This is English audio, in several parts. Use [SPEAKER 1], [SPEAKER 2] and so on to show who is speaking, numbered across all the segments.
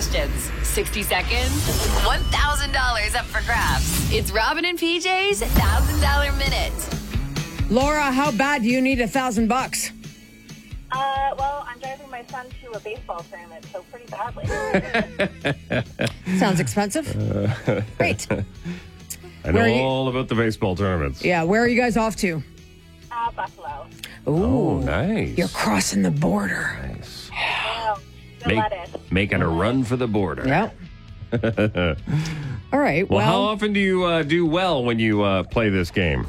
[SPEAKER 1] questions, 60 seconds, $1,000 up for grabs. It's Robin and PJ's $1,000 Minute.
[SPEAKER 2] Laura, how bad do you need $1,000?
[SPEAKER 3] Well, I'm driving my son to a baseball tournament, so pretty badly.
[SPEAKER 2] Sounds expensive. Great.
[SPEAKER 4] I know all about the baseball tournaments.
[SPEAKER 2] Yeah, where are you guys off to?
[SPEAKER 3] Buffalo.
[SPEAKER 2] Ooh,
[SPEAKER 4] Oh, nice.
[SPEAKER 2] you're crossing the border.
[SPEAKER 4] Nice.
[SPEAKER 3] Oh, the lettuce.
[SPEAKER 4] Making a run for the border.
[SPEAKER 2] Yep. All right.
[SPEAKER 4] Well, how
[SPEAKER 2] Well,
[SPEAKER 4] often do you do well when you play this game?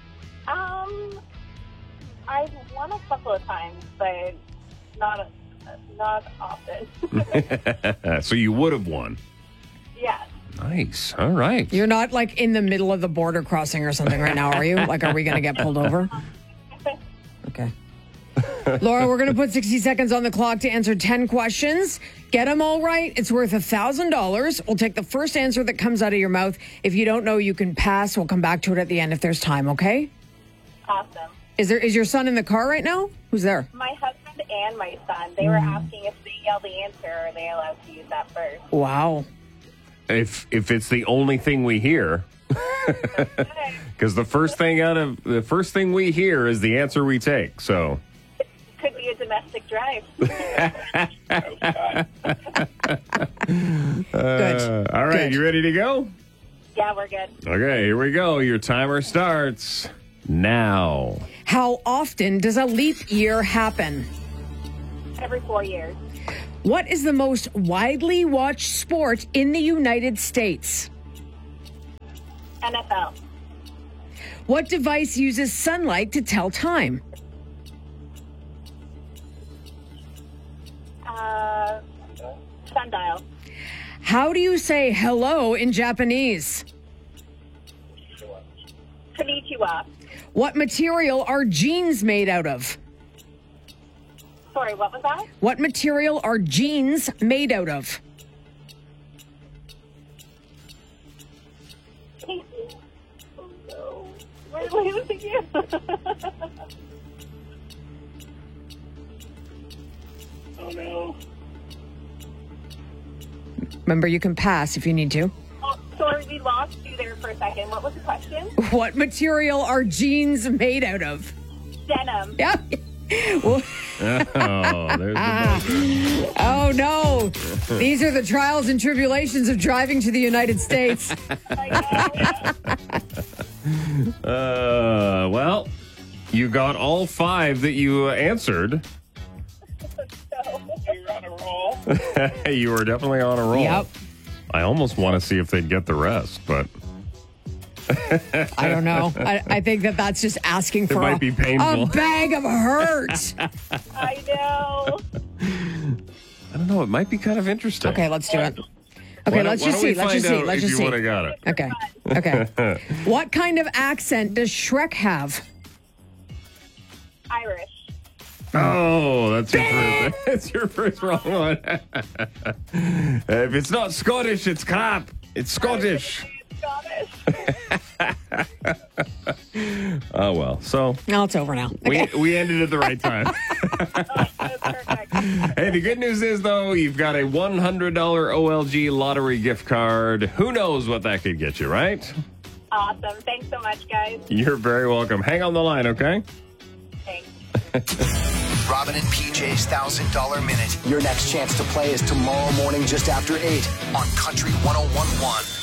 [SPEAKER 3] I've won a couple of times, but not often.
[SPEAKER 4] So you would have won.
[SPEAKER 3] Yes.
[SPEAKER 4] Nice. All right.
[SPEAKER 2] you're not like in the middle of the border crossing or something right now, are you? Like, are we going to get pulled over? Okay. Laura, we're going to put 60 seconds on the clock to answer 10 questions. Get them all right. It's worth $1,000. We'll take the first answer that comes out of your mouth. If you don't know, you can pass. We'll come back to it at the end if there's time, okay?
[SPEAKER 3] Awesome.
[SPEAKER 2] Is your son in the car right now? Who's there?
[SPEAKER 3] My husband and my son, they were asking if they yell the answer, are they allowed to use that first?
[SPEAKER 2] Wow.
[SPEAKER 4] If it's the only thing we hear, because the first thing we hear is the answer we take. So
[SPEAKER 3] Could be a domestic drive.
[SPEAKER 2] Good.
[SPEAKER 4] all right,
[SPEAKER 2] Good.
[SPEAKER 4] you ready to go?
[SPEAKER 3] Yeah, we're good.
[SPEAKER 4] Okay, here we go. Your timer starts now.
[SPEAKER 2] How often does a leap year happen?
[SPEAKER 3] Every 4 years.
[SPEAKER 2] What is the most widely watched sport in the United States?
[SPEAKER 3] NFL.
[SPEAKER 2] What device uses sunlight to tell time?
[SPEAKER 3] Sundial.
[SPEAKER 2] How do you say hello in Japanese?
[SPEAKER 3] Konnichiwa.
[SPEAKER 2] What material are jeans made out of?
[SPEAKER 3] Sorry, what was that?
[SPEAKER 2] What material are jeans made out of?
[SPEAKER 3] Oh, no. We're losing you. Oh, no.
[SPEAKER 2] Remember, you can pass if you need to.
[SPEAKER 3] Oh, sorry, we lost you there for a second. What was the question?
[SPEAKER 2] What material are jeans made out of?
[SPEAKER 3] Denim.
[SPEAKER 2] Yeah. Well,
[SPEAKER 4] Oh, there's the
[SPEAKER 2] oh, no. These are the trials and tribulations of driving to the United States.
[SPEAKER 4] Well, you got all 5 that you answered.
[SPEAKER 3] You're on a roll.
[SPEAKER 4] You wwere definitely on a roll.
[SPEAKER 2] Yep.
[SPEAKER 4] I almost want to see if they'd get the rest, but
[SPEAKER 2] I don't know. I think that's just asking for
[SPEAKER 4] might be painful.
[SPEAKER 2] a bag of hurt.
[SPEAKER 3] I know.
[SPEAKER 4] I don't know. It might be kind of interesting.
[SPEAKER 2] Okay, let's do it. Okay, let's just see. Let's just see. Let's just see.
[SPEAKER 4] You would have got it.
[SPEAKER 2] Okay. Okay. What kind of accent does Shrek have?
[SPEAKER 3] Irish.
[SPEAKER 4] Oh, that's your first wrong one. If it's not Scottish, it's crap. It's Scottish.
[SPEAKER 3] Scottish.
[SPEAKER 4] Oh well. So
[SPEAKER 2] No, it's over now. Okay.
[SPEAKER 4] we ended at the right time.
[SPEAKER 3] That's perfect.
[SPEAKER 4] Hey, the good news is though, you've got a $100 OLG lottery gift card. Who knows what that could get you, right?
[SPEAKER 3] Awesome. Thanks so much, guys.
[SPEAKER 4] You're very welcome. Hang on the line, okay?
[SPEAKER 3] Thanks.
[SPEAKER 5] Robin and PJ's $1,000 Minute. Your next chance to play is tomorrow morning just after 8 on Country 101.1.